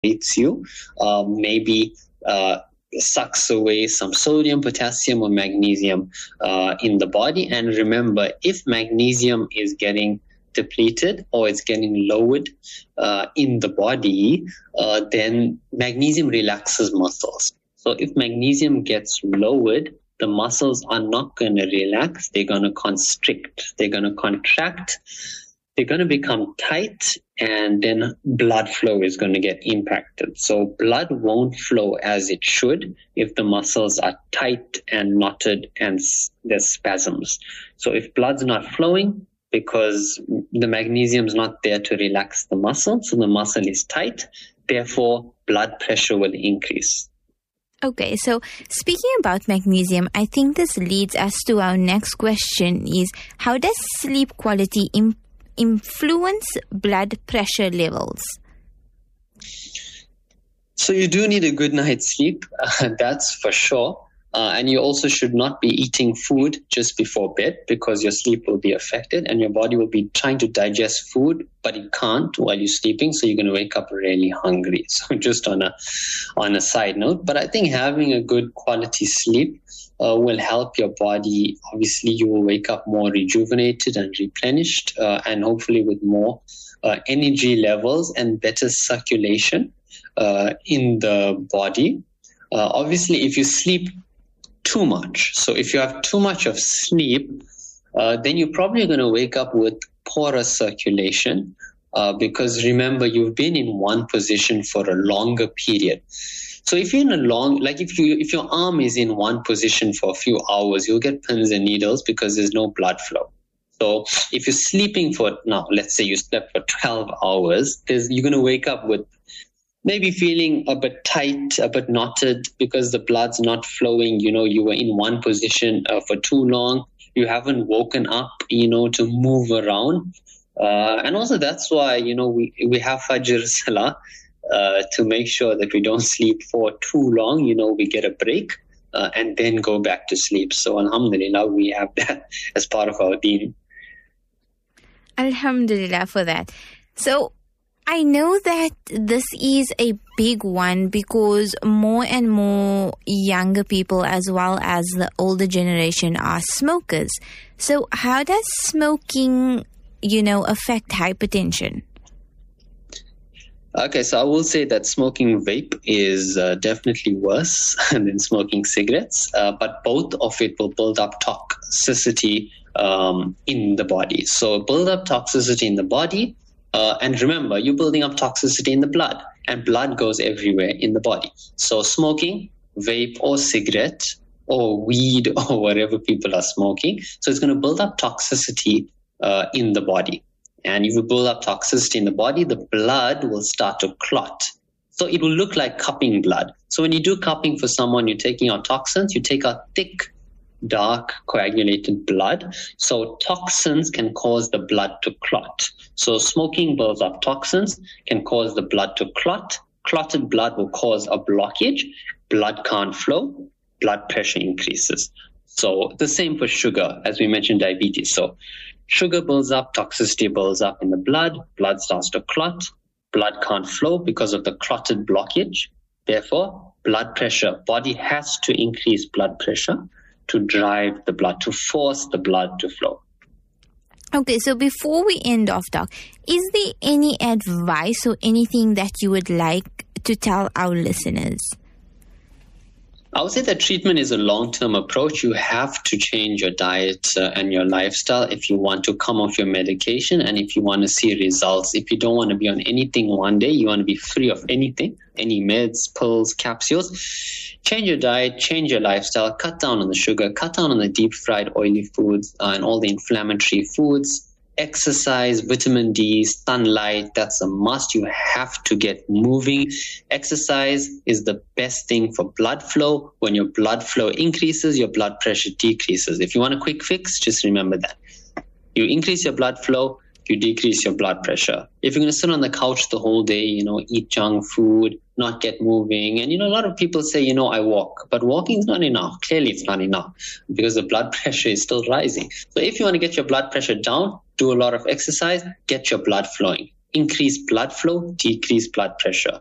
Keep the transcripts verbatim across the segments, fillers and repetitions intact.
eats you, uh, maybe uh, sucks away some sodium, potassium, or magnesium uh, in the body. And remember, if magnesium is getting depleted or it's getting lowered uh, in the body, uh, then magnesium relaxes muscles. So if magnesium gets lowered, the muscles are not going to relax. They're going to constrict. They're going to contract. They're going to become tight, and then blood flow is going to get impacted. So blood won't flow as it should if the muscles are tight and knotted and there's spasms. So if blood's not flowing because the magnesium is not there to relax the muscle, so the muscle is tight, therefore blood pressure will increase. Okay, so speaking about magnesium, I think this leads us to our next question is, how does sleep quality im- influence blood pressure levels? So you do need a good night's sleep, uh, that's for sure. Uh, and you also should not be eating food just before bed because your sleep will be affected and your body will be trying to digest food, but it can't while you're sleeping. So you're going to wake up really hungry. So just on a on a side note, but I think having a good quality sleep uh, will help your body. Obviously, you will wake up more rejuvenated and replenished uh, and hopefully with more uh, energy levels and better circulation uh, in the body. Uh, obviously, if you sleep too much. So if you have too much of sleep, uh, then you're probably going to wake up with poorer circulation uh, because remember, you've been in one position for a longer period. So if you're in a long, like if you if your arm is in one position for a few hours, you'll get pins and needles because there's no blood flow. So if you're sleeping for, now let's say you slept for twelve hours, there's, you're going to wake up with maybe feeling a bit tight, a bit knotted because the blood's not flowing. You know, you were in one position uh, for too long. You haven't woken up, you know, to move around. Uh, and also that's why, you know, we, we have Fajr Salah uh, to make sure that we don't sleep for too long. You know, we get a break uh, and then go back to sleep. So alhamdulillah, we have that as part of our deen. Alhamdulillah for that. So I know that this is a big one because more and more younger people as well as the older generation are smokers. So how does smoking, you know, affect hypertension? Okay, so I will say that smoking vape is uh, definitely worse than smoking cigarettes, uh, but both of it will build up toxicity um, in the body. So build up toxicity in the body. Uh, and remember, you're building up toxicity in the blood, and blood goes everywhere in the body. So smoking, vape or cigarette or weed or whatever people are smoking, so it's going to build up toxicity uh, in the body. And if you build up toxicity in the body, the blood will start to clot. So it will look like cupping blood. So when you do cupping for someone, you're taking out toxins, you take out thick, dark coagulated blood. So toxins can cause the blood to clot. So smoking builds up toxins, can cause the blood to clot. Clotted blood will cause a blockage. Blood can't flow. Blood pressure increases. So the same for sugar, as we mentioned, diabetes. So sugar builds up, toxicity builds up in the blood. Blood starts to clot. Blood can't flow because of the clotted blockage. Therefore, blood pressure, body has to increase blood pressure to drive the blood, to force the blood to flow. Okay, so before we end off, Doc, is there any advice or anything that you would like to tell our listeners? I would say that treatment is a long-term approach. You have to change your diet uh, and your lifestyle if you want to come off your medication and if you want to see results. If you don't want to be on anything one day, you want to be free of anything, any meds, pills, capsules, change your diet, change your lifestyle, cut down on the sugar, cut down on the deep-fried oily foods uh, and all the inflammatory foods. Exercise, vitamin D, sunlight, that's a must. You have to get moving. Exercise is the best thing for blood flow. When your blood flow increases, your blood pressure decreases. If you want a quick fix, just remember that. You increase your blood flow, you decrease your blood pressure. If you're going to sit on the couch the whole day, you know, eat junk food, not get moving. And, you know, a lot of people say, you know, I walk, but walking is not enough. Clearly it's not enough because the blood pressure is still rising. So if you want to get your blood pressure down, do a lot of exercise, get your blood flowing. Increase blood flow, decrease blood pressure.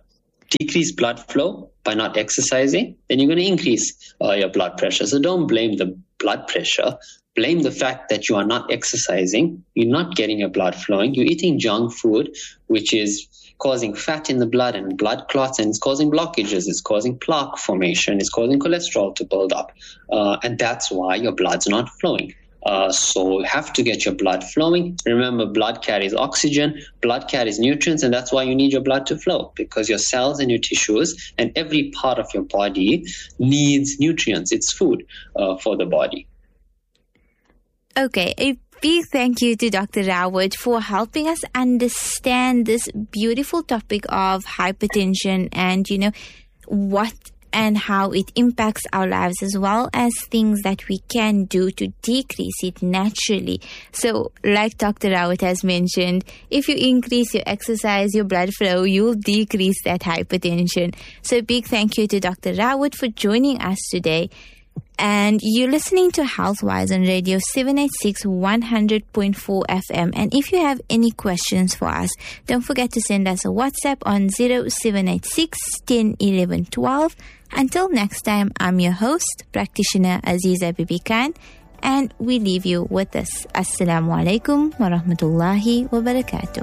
decrease blood flow by not exercising, then you're going to increase uh, your blood pressure. So don't blame the blood pressure. Blame the fact that you are not exercising, you're not getting your blood flowing, you're eating junk food, which is causing fat in the blood and blood clots, and it's causing blockages, it's causing plaque formation, it's causing cholesterol to build up. Uh, and that's why your blood's not flowing. Uh, so you have to get your blood flowing. Remember, blood carries oxygen, blood carries nutrients, and that's why you need your blood to flow, because your cells and your tissues and every part of your body needs nutrients. It's food uh, for the body. Okay, a big thank you to Doctor Rawat for helping us understand this beautiful topic of hypertension and, you know, what and how it impacts our lives, as well as things that we can do to decrease it naturally. So, like Doctor Rawat has mentioned, if you increase your exercise, your blood flow, you'll decrease that hypertension. So, a big thank you to Doctor Rawat for joining us today. And you're listening to Healthwise on Radio seven eighty-six one hundred point four F M. And if you have any questions for us, don't forget to send us a WhatsApp on zero seven eight six, one zero, one one, one two. Until next time, I'm your host, practitioner Aziza Bibi Khan, and we leave you with this. Assalamu alaikum wa rahmatullahi wa barakatuh.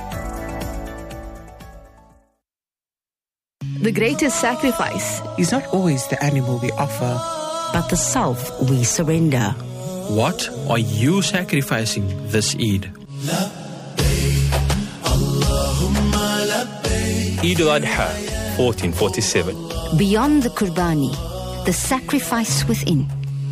The greatest sacrifice is not always the animal we offer, but the self we surrender. What are you sacrificing this Eid? Eid al-Adha, fourteen forty-seven. Beyond the Qurbani, the sacrifice within.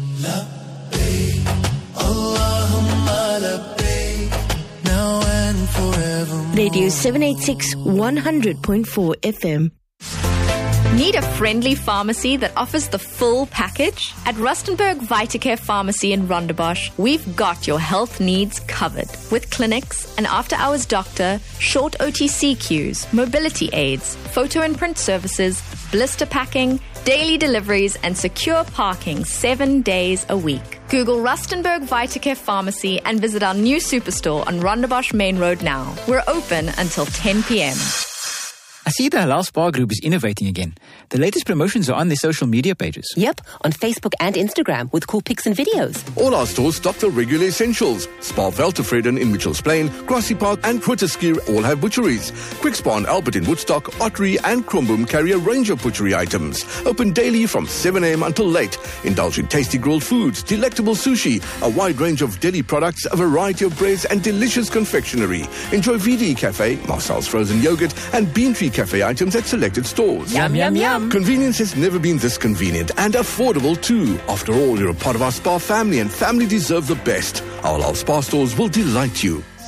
Radio seven eighty-six one hundred point four F M. Need a friendly pharmacy that offers the full package? At Rustenburg Vitacare Pharmacy in Rondebosch, we've got your health needs covered. With clinics, an after-hours doctor, short O T C queues, mobility aids, photo and print services, blister packing, daily deliveries, and secure parking seven days a week. Google Rustenburg Vitacare Pharmacy and visit our new superstore on Rondebosch Main Road now. We're open until ten p.m. I see the Halal Spa Group is innovating again. The latest promotions are on their social media pages. Yep, on Facebook and Instagram with cool pics and videos. All our stores stock the regular essentials. Spa Veltevreden in Mitchells Plain, Grassy Park and Grooteskier all have butcheries. Quick Spa and Albert in Woodstock, Ottery and Kromboom carry a range of butchery items. Open daily from seven a.m. until late. Indulge in tasty grilled foods, delectable sushi, a wide range of deli products, a variety of breads and delicious confectionery. Enjoy V D Cafe, Marcel's frozen yogurt and Bean Tree Cafe items at selected stores. Yum, yum, yum. Convenience has never been this convenient and affordable too. After all, you're a part of our spa family and family deserve the best. Our Halal Spa stores will delight you.